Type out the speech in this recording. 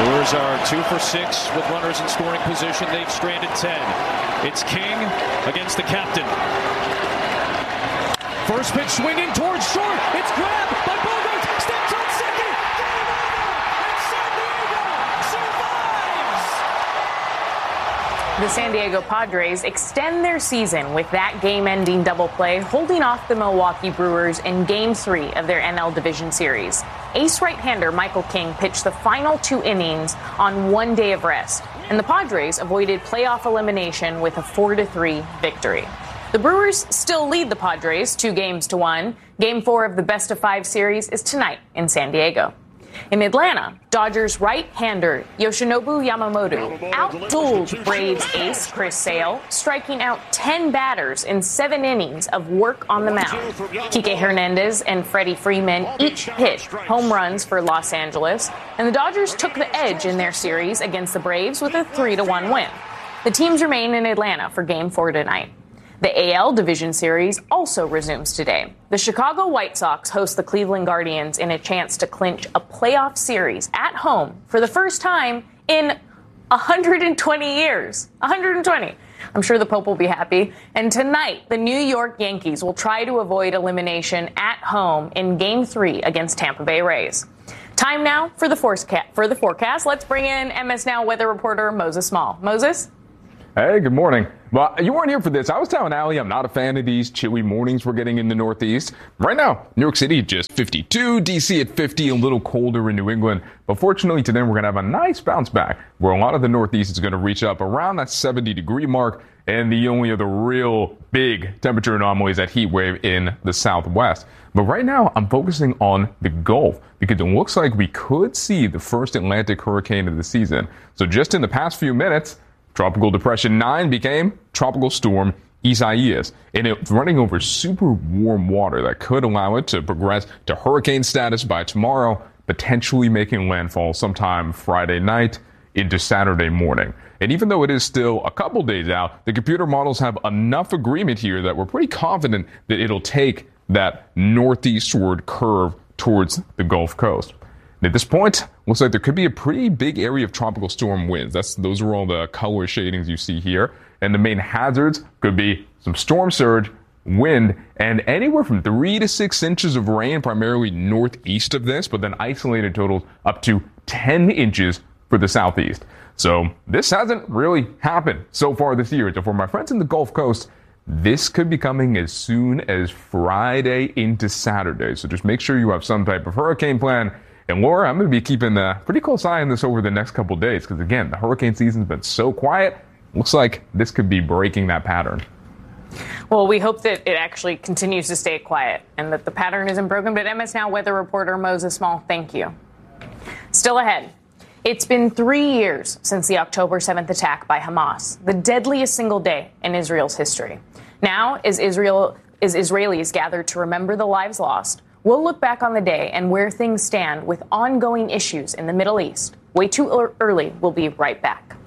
Brewers are 2 for 6 with runners in scoring position. They've stranded 10. It's King against the captain. First pitch swinging towards short. It's grabbed by Bogaerts. Steps on second. Game over. And San Diego survives. The San Diego Padres extend their season with that game-ending double play, holding off the Milwaukee Brewers in Game 3 of their NL Division Series. Ace right-hander Michael King pitched the final 2 innings on 1 day of rest, and the Padres avoided playoff elimination with a 4-3 victory. The Brewers still lead the Padres 2-1. Game 4 of the best-of-5 series is tonight in San Diego. In Atlanta, Dodgers right-hander Yoshinobu Yamamoto outdueled Braves ace Chris Sale, striking out 10 batters in 7 innings of work on the mound. Kike Hernandez and Freddie Freeman each hit home runs for Los Angeles, and the Dodgers took the edge in their series against the Braves with a 3-1 win. The teams remain in Atlanta for Game 4 tonight. The AL Division Series also resumes today. The Chicago White Sox host the Cleveland Guardians in a chance to clinch a playoff series at home for the first time in 120 years. 120. I'm sure the Pope will be happy. And tonight, the New York Yankees will try to avoid elimination at home in Game 3 against Tampa Bay Rays. Time now for the forecast. Let's bring in MS Now weather reporter Moses Small. Moses? Hey, good morning. Well, you weren't here for this. I was telling Allie I'm not a fan of these chilly mornings we're getting in the Northeast. Right now, New York City just 52, D.C. at 50, a little colder in New England. But fortunately, today we're going to have a nice bounce back where a lot of the Northeast is going to reach up around that 70-degree mark. And the only other real big temperature anomaly is that heat wave in the Southwest. But right now, I'm focusing on the Gulf because it looks like we could see the first Atlantic hurricane of the season. So just in the past few minutes, Tropical Depression 9 became Tropical Storm Isaias, and it's running over super warm water that could allow it to progress to hurricane status by tomorrow, potentially making landfall sometime Friday night into Saturday morning. And even though it is still a couple days out, the computer models have enough agreement here that we're pretty confident that it'll take that northeastward curve towards the Gulf Coast. At this point, looks like there could be a pretty big area of tropical storm winds. Those are all the color shadings you see here. And the main hazards could be some storm surge, wind, and anywhere from 3 to 6 inches of rain, primarily northeast of this, but then isolated totals up to 10 inches for the southeast. So this hasn't really happened so far this year. So for my friends in the Gulf Coast, this could be coming as soon as Friday into Saturday. So just make sure you have some type of hurricane plan. And Laura, I'm going to be keeping a pretty close eye on this over the next couple days because, again, the hurricane season's been so quiet. Looks like this could be breaking that pattern. Well, we hope that it actually continues to stay quiet and that the pattern isn't broken. But MS Now weather reporter Moses Small, thank you. Still ahead. It's been 3 years since the October 7th attack by Hamas, the deadliest single day in Israel's history. Now, as Israelis gather to remember the lives lost, we'll look back on the day and where things stand with ongoing issues in the Middle East. Way too early. We'll be right back.